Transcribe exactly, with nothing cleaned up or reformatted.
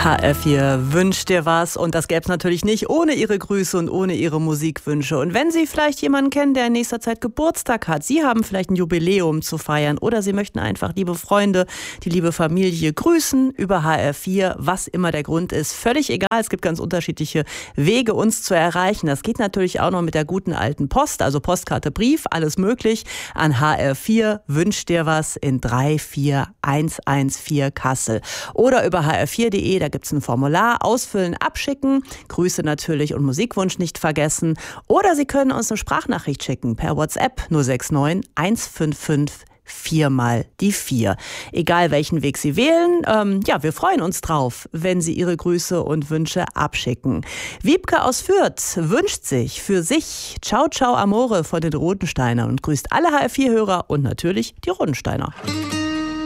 H R vier wünscht dir was, und das gäbe es natürlich nicht ohne Ihre Grüße und ohne Ihre Musikwünsche. Und wenn Sie vielleicht jemanden kennen, der in nächster Zeit Geburtstag hat, Sie haben vielleicht ein Jubiläum zu feiern oder Sie möchten einfach liebe Freunde, die liebe Familie grüßen über H R vier, was immer der Grund ist, völlig egal. Es gibt ganz unterschiedliche Wege, uns zu erreichen. Das geht natürlich auch noch mit der guten alten Post, also Postkarte, Brief, alles möglich an H R vier wünscht dir was in drei vier eins eins vier Kassel oder über h r vier punkt de. Da gibt es ein Formular, ausfüllen, abschicken, Grüße natürlich und Musikwunsch nicht vergessen. Oder Sie können uns eine Sprachnachricht schicken per WhatsApp null sechs neun eins fünf fünf vier mal die vier. Egal welchen Weg Sie wählen, ähm, ja, wir freuen uns drauf, wenn Sie Ihre Grüße und Wünsche abschicken. Wiebke aus Fürth wünscht sich für sich Ciao Ciao Amore von den Rodensteinern und grüßt alle H R vier Hörer und natürlich die Rodensteiner.